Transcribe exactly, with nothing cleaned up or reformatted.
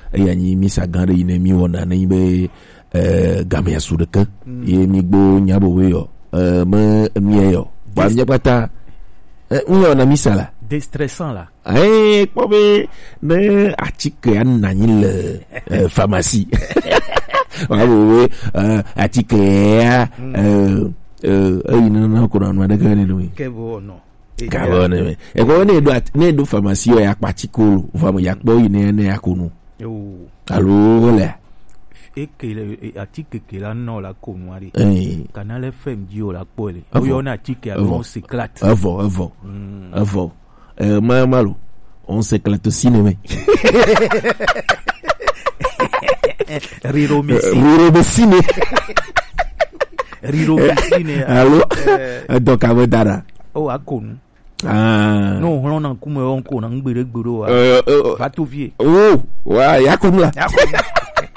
eya nyi misa gã ɖe yi ne mi wɔna ne be eh gameasu ɖeke ye mi gbo nyabowe yo eh me mie yo ba mi kpata eh uyo na misa la déstressant là eh ko be ne atike ananyi le pharmacie wabowe eh atike eh eh ayi na ko na de ka ne do mi ke bo no ka bo ne e ko ne do ne do pharmacie ya kpatiko famo ya kpo yi ne ne akonu yo alo le e ke le atike ke la no la konwari eh Canal F M dio la pole o yo na atike on s'éclate avant avant avant euh ma malo on s'éclate au cinéma Riro Messi Riro Messi Riro Messi allo donc avodara o akonu ah no on en kume on ko na ngbere gboro wa va tout vie oh wa yakonu la yakonu